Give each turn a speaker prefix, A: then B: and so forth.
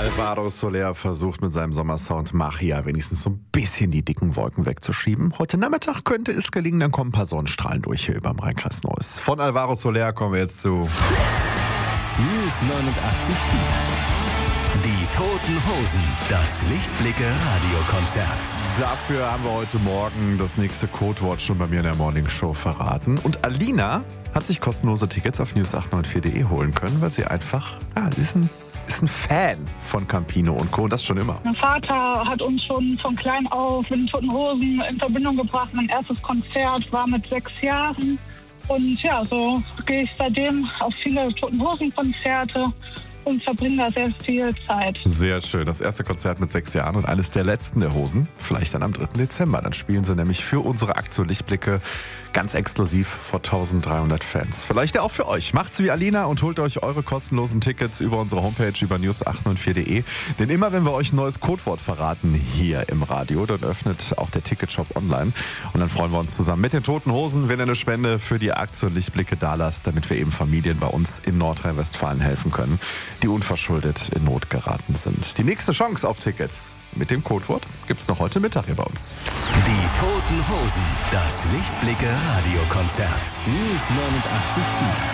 A: Alvaro Soler versucht mit seinem Sommersound Magia wenigstens so ein bisschen die dicken Wolken wegzuschieben. Heute Nachmittag könnte es gelingen, dann kommen ein paar Sonnenstrahlen durch hier über dem Rhein-Kreis Neuss. Von Alvaro Soler kommen wir jetzt zu
B: News 89.4. Die Toten Hosen, das Lichtblicke-Radiokonzert.
A: Dafür haben wir heute Morgen das nächste Codewort schon bei mir in der Morningshow verraten. Und Alina hat sich kostenlose Tickets auf news894.de holen können, weil sie einfach, ist ein Fan von Campino und Co. Und das schon immer.
C: Mein Vater hat uns schon von klein auf mit den Toten Hosen in Verbindung gebracht. Mein erstes Konzert war mit 6 Jahren. Und ja, so gehe ich seitdem auf viele Toten Hosen-Konzerte und verbringen da sehr viel Zeit.
A: Sehr schön. Das erste Konzert mit 6 Jahren und eines der letzten der Hosen. Vielleicht dann am 3. Dezember. Dann spielen sie nämlich für unsere Aktion Lichtblicke ganz exklusiv vor 1300 Fans. Vielleicht ja auch für euch. Macht's wie Alina und holt euch eure kostenlosen Tickets über unsere Homepage über news894.de. Denn immer wenn wir euch ein neues Codewort verraten hier im Radio, dann öffnet auch der Ticketshop online. Und dann freuen wir uns zusammen mit den Toten Hosen, wenn ihr eine Spende für die Aktion Lichtblicke dalasst, damit wir eben Familien bei uns in Nordrhein-Westfalen helfen können, die unverschuldet in Not geraten sind. Die nächste Chance auf Tickets mit dem Codewort gibt's noch heute Mittag hier bei uns.
B: Die Toten Hosen, das Lichtblicke-Radiokonzert. News 89.4.